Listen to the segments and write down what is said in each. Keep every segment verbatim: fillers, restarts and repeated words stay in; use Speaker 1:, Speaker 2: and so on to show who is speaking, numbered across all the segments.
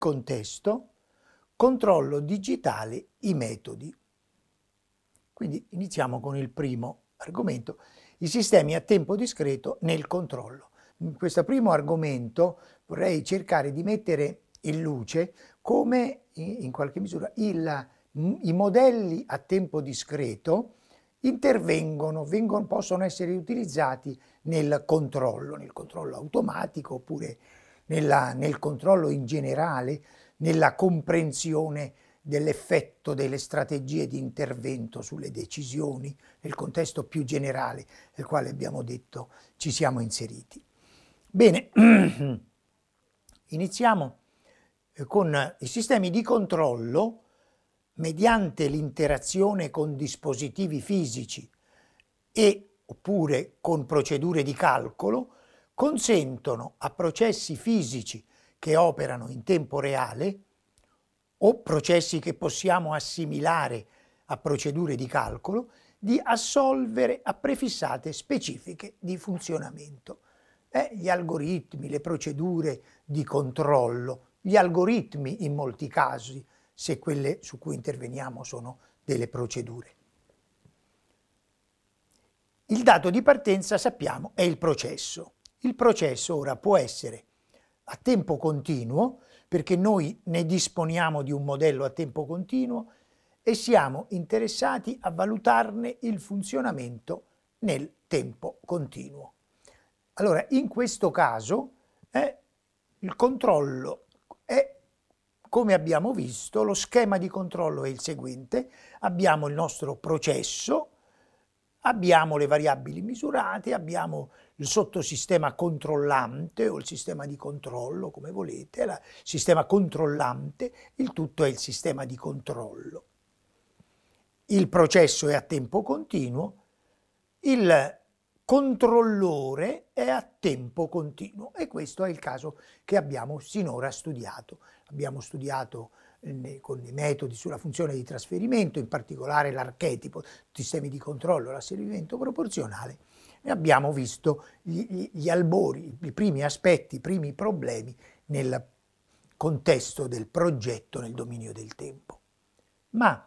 Speaker 1: contesto, controllo digitale, i metodi. Quindi iniziamo con il primo argomento, i sistemi a tempo discreto nel controllo. In questo primo argomento vorrei cercare di mettere in luce come in qualche misura il, i modelli a tempo discreto intervengono, vengono, possono essere utilizzati nel controllo, nel controllo automatico oppure nella, nel controllo in generale, nella comprensione dell'effetto delle strategie di intervento sulle decisioni, nel contesto più generale nel quale abbiamo detto ci siamo inseriti. Bene, iniziamo con i sistemi di controllo mediante l'interazione con dispositivi fisici e oppure con procedure di calcolo consentono a processi fisici che operano in tempo reale o processi che possiamo assimilare a procedure di calcolo di assolvere a prefissate specifiche di funzionamento. Eh, gli algoritmi, le procedure di controllo, gli algoritmi in molti casi, se quelle su cui interveniamo sono delle procedure. Il dato di partenza, sappiamo, è il processo. Il processo ora può essere a tempo continuo, perché noi ne disponiamo di un modello a tempo continuo e siamo interessati a valutarne il funzionamento nel tempo continuo. Allora, in questo caso, eh, il controllo è, come abbiamo visto, lo schema di controllo è il seguente: abbiamo il nostro processo, abbiamo le variabili misurate, abbiamo il sottosistema controllante o il sistema di controllo, come volete, il sistema controllante, il tutto è il sistema di controllo. Il processo è a tempo continuo, il controllore è a tempo continuo e questo è il caso che abbiamo sinora studiato. Abbiamo studiato con i metodi sulla funzione di trasferimento, in particolare l'archetipo, sistemi di controllo, l'asservimento proporzionale, e abbiamo visto gli, gli albori, i primi aspetti, i primi problemi nel contesto del progetto nel dominio del tempo. Ma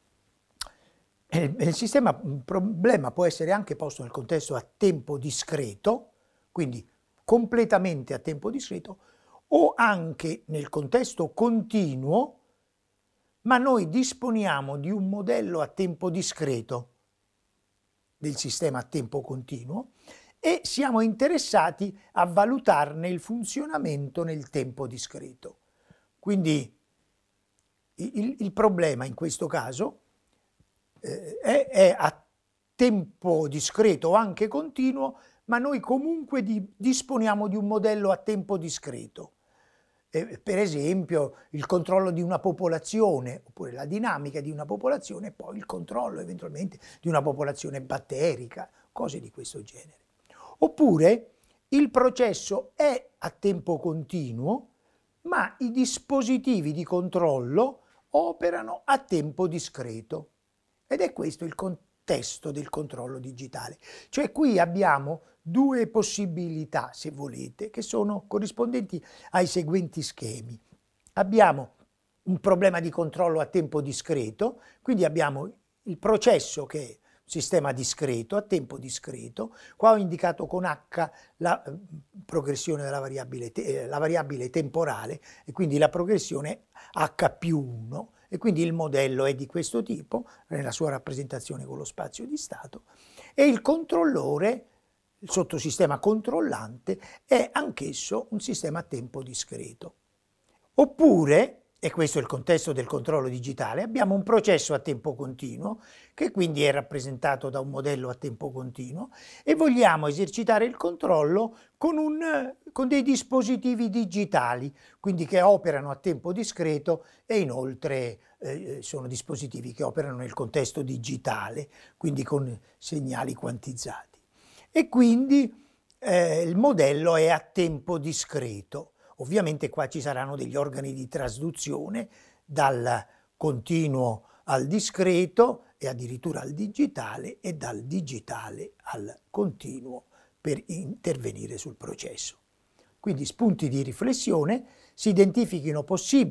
Speaker 1: il sistema, il problema può essere anche posto nel contesto a tempo discreto, quindi completamente a tempo discreto, o anche nel contesto continuo, ma noi disponiamo di un modello a tempo discreto del sistema a tempo continuo e siamo interessati a valutarne il funzionamento nel tempo discreto. Quindi il, il problema in questo caso eh, è, è a tempo discreto o anche continuo, ma noi comunque di, disponiamo di un modello a tempo discreto. Eh, per esempio il controllo di una popolazione, oppure la dinamica di una popolazione, e poi il controllo eventualmente di una popolazione batterica, cose di questo genere. Oppure il processo è a tempo continuo, ma i dispositivi di controllo operano a tempo discreto. Ed è questo il contesto del controllo digitale. Cioè qui abbiamo due possibilità, se volete, che sono corrispondenti ai seguenti schemi. Abbiamo un problema di controllo a tempo discreto, quindi abbiamo il processo che è un sistema discreto, a tempo discreto. Qua ho indicato con H la progressione della variabile, te, la variabile temporale e quindi la progressione H più uno. E quindi il modello è di questo tipo, nella sua rappresentazione con lo spazio di stato, e il controllore, il sottosistema controllante, è anch'esso un sistema a tempo discreto. Oppure, e questo è il contesto del controllo digitale, abbiamo un processo a tempo continuo, che quindi è rappresentato da un modello a tempo continuo, e vogliamo esercitare il controllo con, un, con dei dispositivi digitali, quindi che operano a tempo discreto e inoltre eh, sono dispositivi che operano nel contesto digitale, quindi con segnali quantizzati. E quindi eh, il modello è a tempo discreto. Ovviamente qua ci saranno degli organi di trasduzione dal continuo al discreto e addirittura al digitale e dal digitale al continuo per intervenire sul processo. Quindi spunti di riflessione, si identifichino possibili